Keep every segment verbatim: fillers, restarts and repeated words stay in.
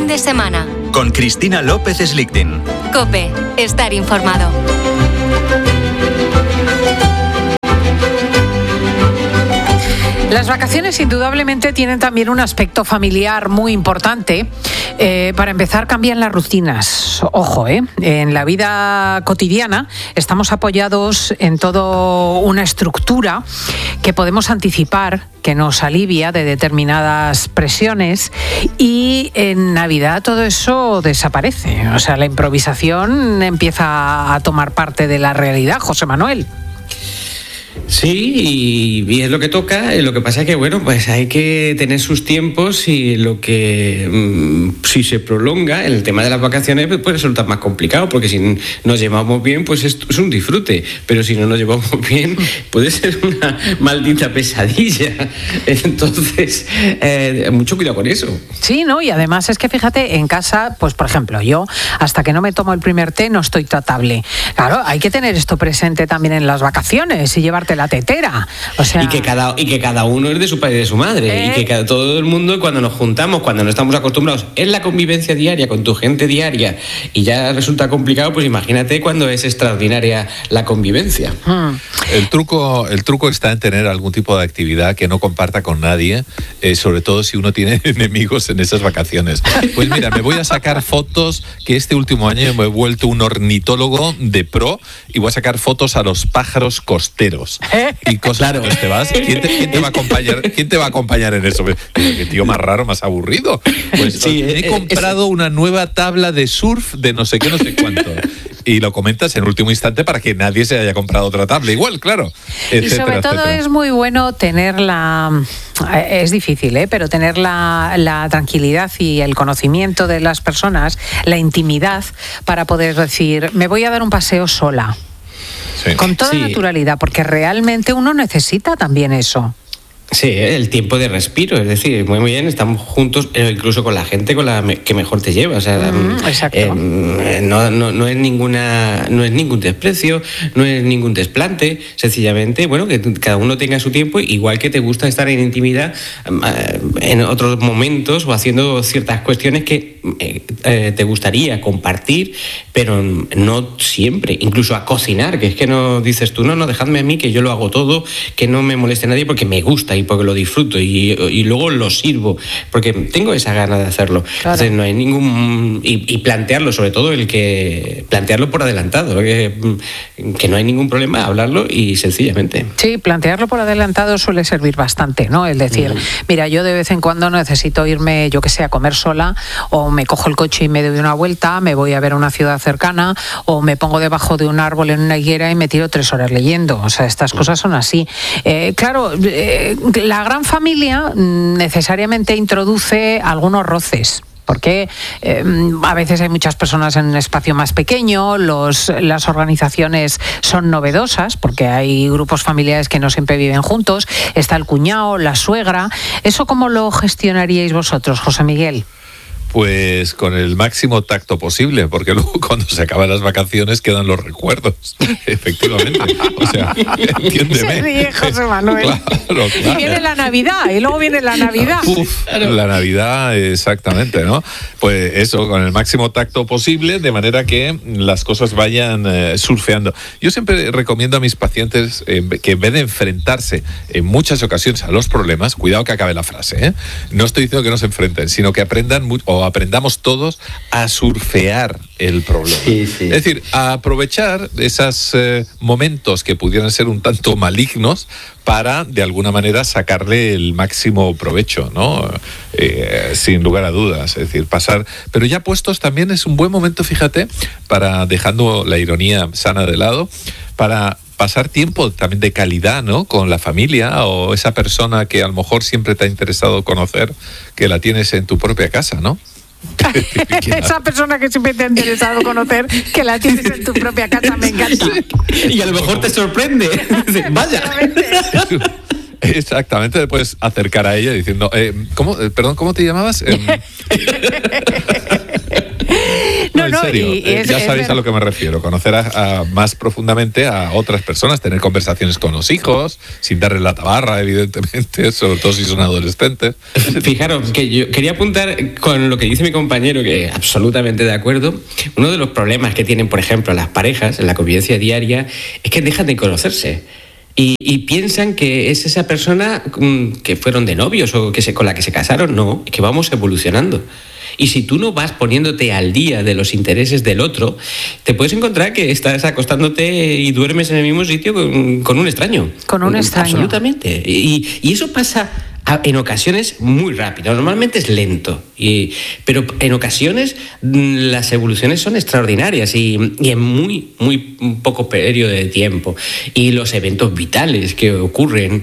fin de semana. Con Cristina López Slichting. COPE. Estar informado. Las vacaciones indudablemente tienen también un aspecto familiar muy importante. Eh, para empezar, cambian las rutinas. Ojo, ¿eh? En la vida cotidiana estamos apoyados en toda una estructura que podemos anticipar, que nos alivia de determinadas presiones, y en Navidad todo eso desaparece. O sea, la improvisación empieza a tomar parte de la realidad, José Manuel. Sí, y es lo que toca. Lo que pasa es que, bueno, pues hay que tener sus tiempos, y lo que mmm, si se prolonga el tema de las vacaciones, pues puede resultar más complicado, porque si nos llevamos bien, pues es, es un disfrute, pero si no nos llevamos bien, puede ser una maldita pesadilla. Entonces, eh, mucho cuidado con eso. Sí, ¿no? Y además es que fíjate, en casa, pues por ejemplo, yo hasta que no me tomo el primer té no estoy tratable. Claro, hay que tener esto presente también en las vacaciones y llevarte la tetera. O sea... y, que cada, y que cada uno es de su padre y de su madre. ¿Eh? Y que cada, todo el mundo, cuando nos juntamos, cuando no estamos acostumbrados, es la convivencia diaria con tu gente diaria, y ya resulta complicado, pues imagínate cuando es extraordinaria la convivencia. Hmm. El truco, el truco está en tener algún tipo de actividad que no comparta con nadie, eh, sobre todo si uno tiene enemigos en esas vacaciones. Pues mira, me voy a sacar fotos, que este último año me he vuelto un ornitólogo de pro, y voy a sacar fotos a los pájaros costeros. Y cosas, claro, pues te vas, ¿quién te, quién te va a acompañar? ¿Quién te va a acompañar en eso? ¿Qué tío más raro, más aburrido? Pues sí, he comprado una nueva tabla de surf de no sé qué, no sé cuánto. Y lo comentas en último instante para que nadie se haya comprado otra tabla. Igual, claro. Etcétera, y sobre todo etcétera. Es muy bueno tener la... Es difícil, ¿eh? Pero tener la, la tranquilidad y el conocimiento de las personas, la intimidad, para poder decir, me voy a dar un paseo sola. Sí. Con toda sí. naturalidad, porque realmente uno necesita también eso. Sí, el tiempo de respiro, es decir, muy, muy bien, estamos juntos, eh, incluso con la gente con la me, que mejor te lleva, o sea, mm, exacto. Eh, no, no, no es ninguna, no es ningún desprecio, no es ningún desplante, sencillamente, bueno, que cada uno tenga su tiempo, igual que te gusta estar en intimidad eh, en otros momentos, o haciendo ciertas cuestiones que eh, eh, te gustaría compartir, pero no siempre, incluso a cocinar, que es que no dices tú, no, no, dejadme a mí, que yo lo hago todo, que no me moleste nadie, porque me gusta y porque lo disfruto, y, y luego lo sirvo porque tengo esa gana de hacerlo. Claro. Entonces no hay ningún... Y, y plantearlo, sobre todo el que... Plantearlo por adelantado, que, que no hay ningún problema, hablarlo y sencillamente. Sí, plantearlo por adelantado suele servir bastante, ¿no? Es decir, uh-huh. mira, yo de vez en cuando necesito irme, yo que sé, a comer sola, o me cojo el coche y me doy una vuelta, me voy a ver una ciudad cercana, o me pongo debajo de un árbol en una higuera y me tiro tres horas leyendo. O sea, estas uh-huh. cosas son así. Eh, claro... Eh, la gran familia necesariamente introduce algunos roces. Porque eh, a veces hay muchas personas en un espacio más pequeño, los, las organizaciones son novedosas, porque hay grupos familiares que no siempre viven juntos, está el cuñado, la suegra. ¿Eso cómo lo gestionaríais vosotros, José Miguel? Pues con el máximo tacto posible, porque luego cuando se acaban las vacaciones quedan los recuerdos, efectivamente. O sea, entiéndeme. Se ríe José Manuel. Claro, claro. Y viene la Navidad, y luego viene la Navidad. Uf, la Navidad, exactamente, ¿no? Pues eso, con el máximo tacto posible, de manera que las cosas vayan eh, surfeando. Yo siempre recomiendo a mis pacientes eh, que en vez de enfrentarse en muchas ocasiones a los problemas, cuidado que acabe la frase, ¿eh? No estoy diciendo que no se enfrenten, sino que aprendan mucho, o aprendamos todos a surfear el problema. Sí, sí. Es decir, a aprovechar esos eh, momentos que pudieran ser un tanto malignos para, de alguna manera, sacarle el máximo provecho, ¿no? Eh, sin lugar a dudas. Es decir, pasar... Pero ya puestos también es un buen momento, fíjate, para, dejando la ironía sana de lado, para pasar tiempo también de calidad, ¿no? Con la familia o esa persona que a lo mejor siempre te ha interesado conocer, que la tienes en tu propia casa, ¿no? Esa persona que siempre te ha interesado conocer, que la tienes en tu propia casa, me encanta. Y a lo mejor te sorprende. Vaya. Exactamente, te puedes acercar a ella diciendo, eh, ¿cómo, perdón, ¿cómo te llamabas? Eh, No, no, en no, serio, y eh, es- ya es sabéis ver- a lo que me refiero, conocer a, a más profundamente a otras personas, tener conversaciones con los hijos, sin darles la tabarra, evidentemente, sobre todo si son adolescentes. Fijaros, que yo quería apuntar con lo que dice mi compañero, que absolutamente de acuerdo. Uno de los problemas que tienen, por ejemplo, las parejas en la convivencia diaria es que dejan de conocerse. Y, y piensan que es esa persona mm, que fueron de novios o que se, con la que se casaron. No, es que vamos evolucionando. Y si tú no vas poniéndote al día de los intereses del otro, te puedes encontrar que estás acostándote y duermes en el mismo sitio con, con un extraño. Con un extraño. Absolutamente. Y, y eso pasa a- en ocasiones muy rápido. Normalmente es lento. Y, pero en ocasiones mm, las evoluciones son extraordinarias y, y en muy, muy poco periodo de tiempo. Y los eventos vitales que ocurren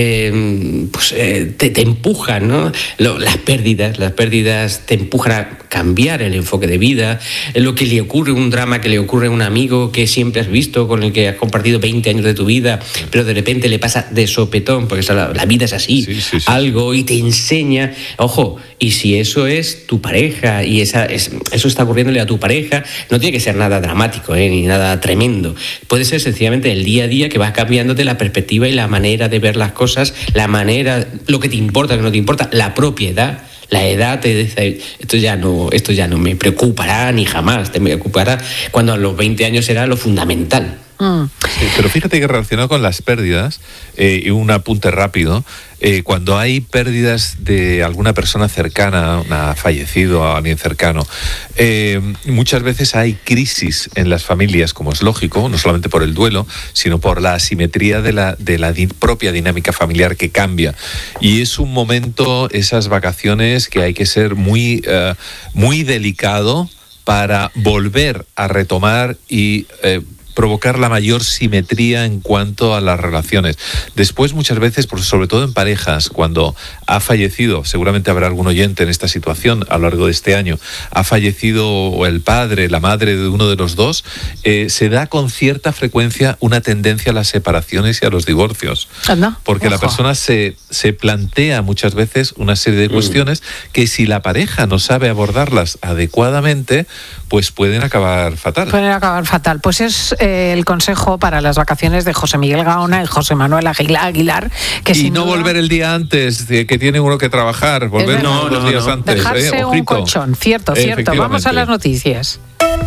eh, pues, eh, te, te empujan, ¿no? Lo- las pérdidas, las pérdidas te empujan a cambiar el enfoque de vida. Lo que le ocurre, un drama que le ocurre a un amigo que siempre has visto, con el que has compartido veinte años de tu vida, pero de repente le pasa de sopetón, porque esa- la, la vida es así, Sí, sí, sí. algo, y te enseña, ojo, y si eso es tu pareja y esa, es, eso está ocurriéndole a tu pareja, no tiene que ser nada dramático, ¿eh? Ni nada tremendo. Puede ser sencillamente el día a día que vas cambiándote la perspectiva y la manera de ver las cosas, la manera, lo que te importa, que no te importa, la propiedad. La edad te dice, esto ya no, esto ya no me preocupará ni jamás te preocupará, cuando a los veinte años será lo fundamental. Mm. Sí, pero fíjate que relacionado con las pérdidas, eh, y un apunte rápido, eh, cuando hay pérdidas de alguna persona cercana, ha fallecido a alguien cercano, eh, muchas veces hay crisis en las familias, como es lógico, no solamente por el duelo, sino por la asimetría de la, de la di- propia dinámica familiar que cambia. Y es un momento, esas vacaciones, que hay que ser muy, eh, muy delicado para volver a retomar y eh, provocar la mayor simetría en cuanto a las relaciones. Después, muchas veces, por- sobre todo en parejas, cuando ha fallecido, seguramente habrá algún oyente en esta situación a lo largo de este año, ha fallecido el padre, la madre de uno de los dos, eh, se da con cierta frecuencia una tendencia a las separaciones y a los divorcios. Anda, Porque la ojo. persona se, se plantea muchas veces una serie de cuestiones que, si la pareja no sabe abordarlas adecuadamente, pues pueden acabar fatal. Pueden acabar fatal. Pues es eh, el consejo para las vacaciones de José Miguel Gaona y José Manuel Aguilar, Aguilar que Y sin no duda, volver el día antes, de que tiene uno que trabajar, volver verdad. unos No, no, días no. antes. dejarse eh, un ojito. colchón. Cierto, cierto. Vamos a Efectivamente. las noticias.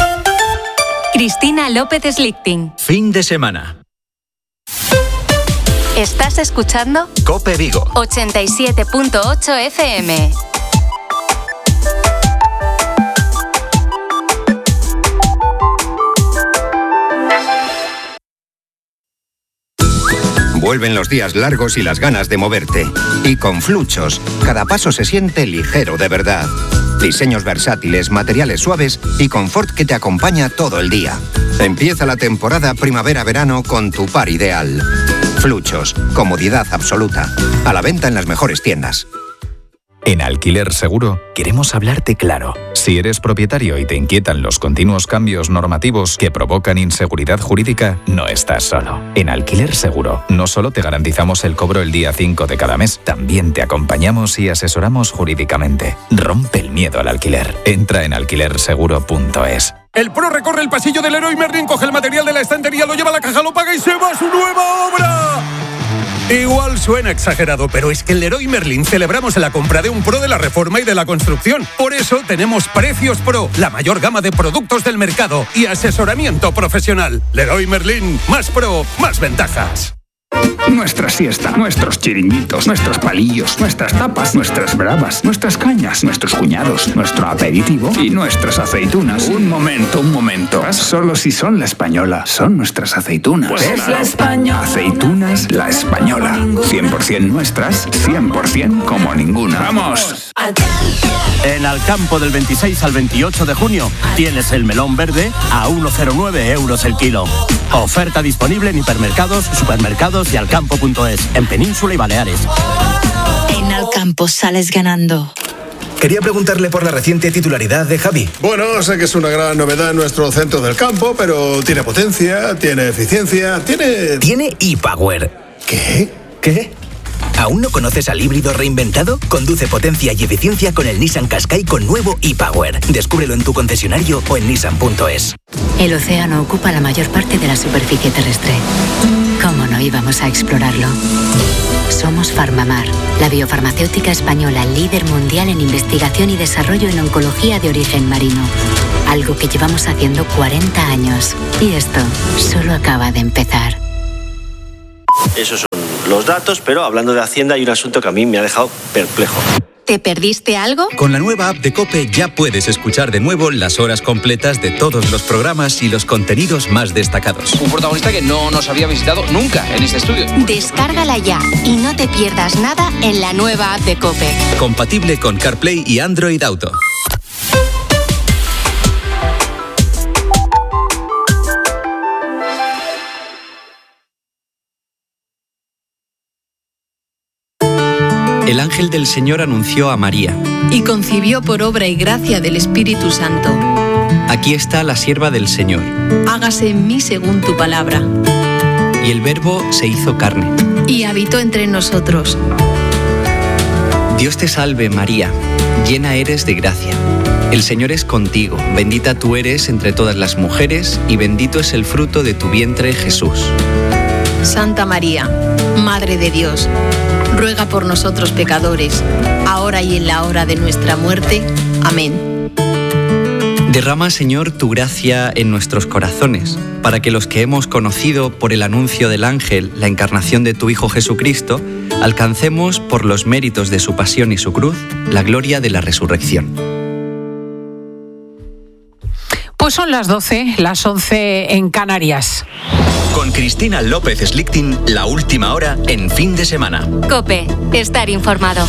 Cristina López Slichting. Fin de semana. ¿Estás escuchando? Cope Vigo. ochenta y siete punto ocho F M. Vuelven los días largos y las ganas de moverte. Y con Fluchos, cada paso se siente ligero de verdad. Diseños versátiles, materiales suaves y confort que te acompaña todo el día. Empieza la temporada primavera-verano con tu par ideal. Fluchos, comodidad absoluta. A la venta en las mejores tiendas. En Alquiler Seguro queremos hablarte claro. Si eres propietario y te inquietan los continuos cambios normativos que provocan inseguridad jurídica, no estás solo. En Alquiler Seguro no solo te garantizamos el cobro el día cinco de cada mes, también te acompañamos y asesoramos jurídicamente. Rompe el miedo al alquiler. Entra en alquiler seguro punto es. El pro recorre el pasillo del Leroy Merlin, coge el material de la estantería, lo lleva a la caja, lo paga y se va a su nueva obra. Igual suena exagerado, pero es que en Leroy Merlin celebramos la compra de un pro de la reforma y de la construcción. Por eso tenemos Precios Pro, la mayor gama de productos del mercado y asesoramiento profesional. Leroy Merlin, más pro, más ventajas. Nuestra siesta, nuestros chiringuitos, nuestros palillos, nuestras tapas, nuestras bravas, nuestras cañas, nuestros cuñados, nuestro aperitivo y nuestras aceitunas. Un momento, un momento. Solo si son la española, son nuestras aceitunas. Pues es la española. Aceitunas La Española. cien por ciento nuestras, cien por ciento como ninguna. ¡Vamos! En Alcampo del veintiséis al veintiocho de junio tienes el melón verde a uno coma cero nueve euros el kilo. Oferta disponible en hipermercados, supermercados y alcampo punto es, en Península y Baleares. En Alcampo sales ganando. Quería preguntarle por la reciente titularidad de Javi. Bueno, sé que es una gran novedad en nuestro centro del campo, pero tiene potencia, tiene eficiencia, tiene... Tiene ePower. ¿Qué? ¿Qué? ¿Aún no conoces al híbrido reinventado? Conduce potencia y eficiencia con el Nissan Qashqai con nuevo e-Power. Descúbrelo en tu concesionario o en nissan punto es. El océano ocupa la mayor parte de la superficie terrestre. ¿Cómo no íbamos a explorarlo? Somos Farmamar, la biofarmacéutica española líder mundial en investigación y desarrollo en oncología de origen marino. Algo que llevamos haciendo cuarenta años. Y esto solo acaba de empezar. Esos son los datos, pero hablando de Hacienda hay un asunto que a mí me ha dejado perplejo. ¿Te perdiste algo? Con la nueva app de COPE ya puedes escuchar de nuevo las horas completas de todos los programas y los contenidos más destacados. Un protagonista que no nos había visitado nunca en este estudio. Descárgala ya y no te pierdas nada en la nueva app de COPE. Compatible con CarPlay y Android Auto. El ángel del Señor anunció a María. Y concibió por obra y gracia del Espíritu Santo. Aquí está la sierva del Señor. Hágase en mí según tu palabra. Y el Verbo se hizo carne. Y habitó entre nosotros. Dios te salve, María, llena eres de gracia. El Señor es contigo, bendita tú eres entre todas las mujeres, y bendito es el fruto de tu vientre, Jesús. Santa María, Madre de Dios, ruega por nosotros pecadores, ahora y en la hora de nuestra muerte. Amén. Derrama, Señor, tu gracia en nuestros corazones, para que los que hemos conocido por el anuncio del ángel la encarnación de tu Hijo Jesucristo, alcancemos por los méritos de su pasión y su cruz la gloria de la resurrección. Pues son las doce, las once en Canarias. Con Cristina López Slichting, la última hora en fin de semana. COPE, estar informado.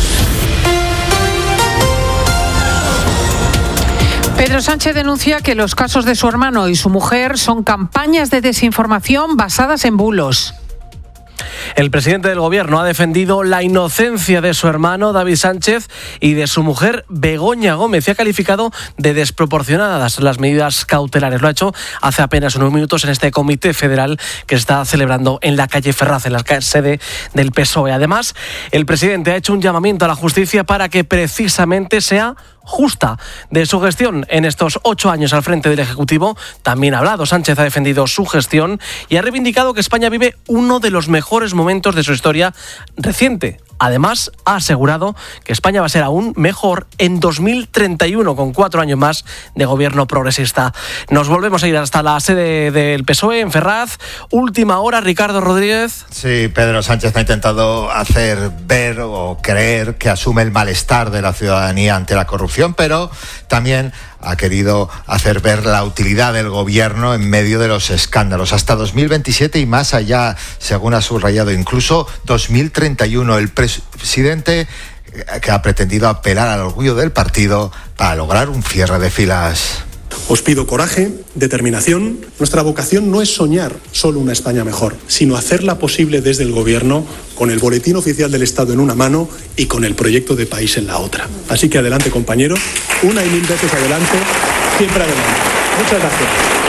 Pedro Sánchez denuncia que los casos de su hermano y su mujer son campañas de desinformación basadas en bulos. El presidente del Gobierno ha defendido la inocencia de su hermano David Sánchez y de su mujer Begoña Gómez y ha calificado de desproporcionadas las medidas cautelares. Lo ha hecho hace apenas unos minutos en este comité federal que se está celebrando en la calle Ferraz, en la sede del P S O E. Además, el presidente ha hecho un llamamiento a la justicia para que precisamente sea justa de su gestión en estos ocho años al frente del Ejecutivo. También ha hablado, Sánchez ha defendido su gestión y ha reivindicado que España vive uno de los mejores momentos de su historia reciente. Además, ha asegurado que España va a ser aún mejor en dos mil treinta y uno, con cuatro años más de gobierno progresista. Nos volvemos a ir hasta la sede del P S O E en Ferraz. Última hora, Ricardo Rodríguez. Sí, Pedro Sánchez ha intentado hacer ver o creer que asume el malestar de la ciudadanía ante la corrupción, pero también ha querido hacer ver la utilidad del gobierno en medio de los escándalos. Hasta dos mil veintisiete y más allá, según ha subrayado, incluso dos mil treinta y uno, el presidente que ha pretendido apelar al orgullo del partido para lograr un cierre de filas. Os pido coraje, determinación. Nuestra vocación no es soñar solo una España mejor, sino hacerla posible desde el Gobierno, con el boletín oficial del Estado en una mano y con el proyecto de país en la otra. Así que adelante, compañeros, una y mil veces adelante, siempre adelante. Muchas gracias.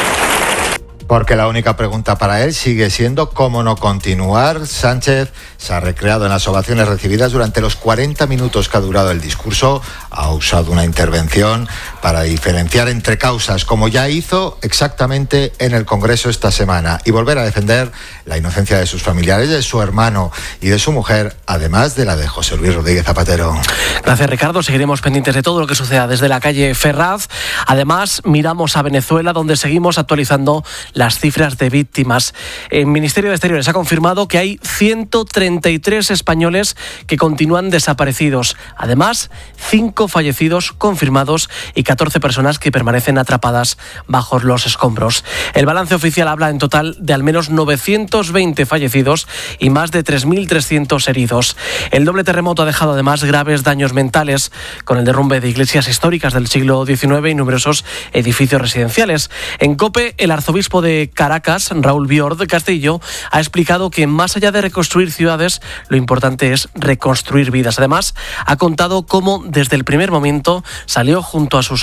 Porque la única pregunta para él sigue siendo cómo no continuar. Sánchez se ha recreado en las ovaciones recibidas durante los cuarenta minutos que ha durado el discurso. Ha usado una intervención para diferenciar entre causas, como ya hizo exactamente en el Congreso esta semana, y volver a defender la inocencia de sus familiares, de su hermano y de su mujer, además de la de José Luis Rodríguez Zapatero. Gracias, Ricardo. Seguiremos pendientes de todo lo que suceda desde la calle Ferraz. Además, miramos a Venezuela, donde seguimos actualizando las cifras de víctimas. El Ministerio de Exteriores ha confirmado que hay ciento treinta y tres españoles que continúan desaparecidos. Además, cinco fallecidos confirmados y catorce personas que permanecen atrapadas bajo los escombros. El balance oficial habla en total de al menos novecientos veinte fallecidos y más de tres mil trescientos heridos. El doble terremoto ha dejado además graves daños mentales, con el derrumbe de iglesias históricas del siglo diecinueve y numerosos edificios residenciales. En COPE, el arzobispo de Caracas, Raúl Biord Castillo, ha explicado que más allá de reconstruir ciudades, lo importante es reconstruir vidas. Además, ha contado cómo desde el primer momento salió junto a sus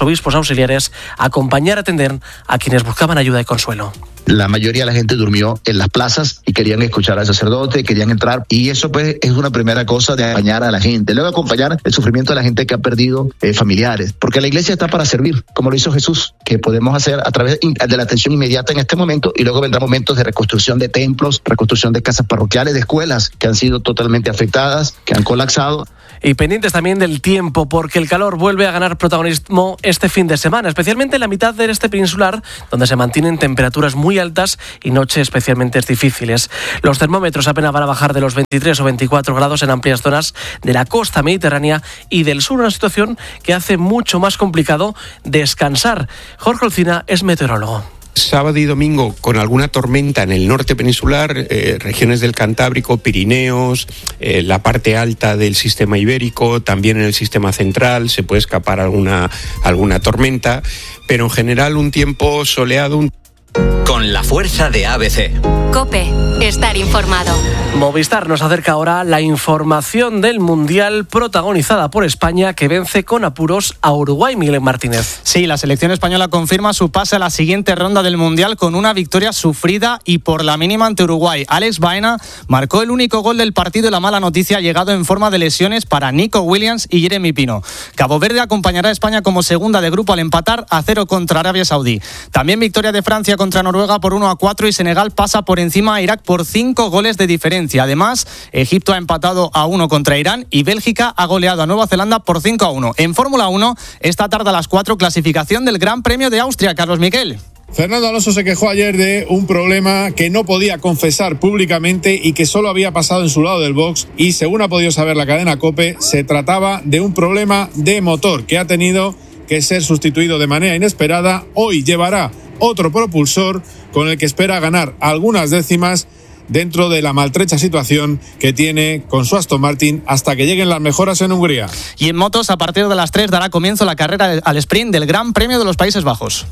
los obispos auxiliares a acompañar a atender a quienes buscaban ayuda y consuelo. La mayoría de la gente durmió en las plazas y querían escuchar al sacerdote, querían entrar, y eso pues es una primera cosa de acompañar a la gente. Luego acompañar el sufrimiento de la gente que ha perdido eh, familiares, porque la iglesia está para servir, como lo hizo Jesús, que podemos hacer a través de la atención inmediata en este momento, y luego vendrán momentos de reconstrucción de templos, reconstrucción de casas parroquiales, de escuelas que han sido totalmente afectadas, que han colapsado. Y pendientes también del tiempo, porque el calor vuelve a ganar protagonismo este fin de semana, especialmente en la mitad del este peninsular, donde se mantienen temperaturas muy altas y noches especialmente difíciles. Los termómetros apenas van a bajar de los veintitrés o veinticuatro grados en amplias zonas de la costa mediterránea y del sur, una situación que hace mucho más complicado descansar. Jorge Olcina es meteorólogo. Sábado y domingo con alguna tormenta en el norte peninsular, eh, regiones del Cantábrico, Pirineos, eh, la parte alta del sistema ibérico, también en el sistema central se puede escapar alguna, alguna tormenta, pero en general un tiempo soleado. Un... Con la fuerza de A B C. COPE, estar informado. Movistar nos acerca ahora la información del Mundial protagonizada por España, que vence con apuros a Uruguay. Miguel Martínez. Sí, la selección española confirma su pase a la siguiente ronda del Mundial con una victoria sufrida y por la mínima ante Uruguay. Alex Baena marcó el único gol del partido y la mala noticia ha llegado en forma de lesiones para Nico Williams y Jeremy Pino. Cabo Verde acompañará a España como segunda de grupo al empatar a cero contra Arabia Saudí. También victoria de Francia contra Noruega por uno a cuatro y Senegal pasa por encima a Irak por cinco goles de diferencia. Además, Egipto ha empatado a uno contra Irán y Bélgica ha goleado a Nueva Zelanda por cinco a uno. En Fórmula uno, esta tarde a las cuatro, clasificación del Gran Premio de Austria. Carlos Miquel. Fernando Alonso se quejó ayer de un problema que no podía confesar públicamente y que solo había pasado en su lado del box, y según ha podido saber la cadena COPE, se trataba de un problema de motor que ha tenido que ser sustituido de manera inesperada. Hoy llevará otro propulsor con el que espera ganar algunas décimas dentro de la maltrecha situación que tiene con su Aston Martin hasta que lleguen las mejoras en Hungría. Y en motos, a partir de las tres dará comienzo la carrera al sprint del Gran Premio de los Países Bajos.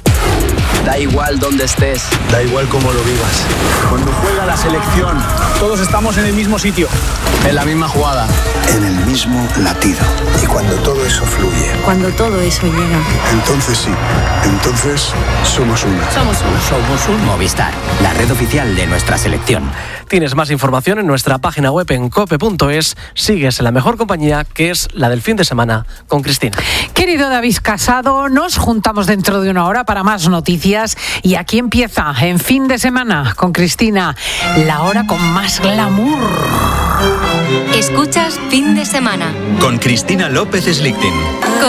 Da igual dónde estés, da igual cómo lo vivas. Cuando juega la selección, todos estamos en el mismo sitio, en la misma jugada, en el mismo latido. Y cuando todo eso fluye, cuando todo eso llega, entonces sí, entonces somos uno. Somos uno. Somos un Movistar, la red oficial de nuestra selección. Tienes más información en nuestra página web en cope punto es. Sigues en la mejor compañía, que es la del fin de semana, con Cristina. Querido David Casado, nos juntamos dentro de una hora para más noticias. Y aquí empieza, en fin de semana, con Cristina, la hora con más glamour. Escuchas Fin de Semana con Cristina López Slichting.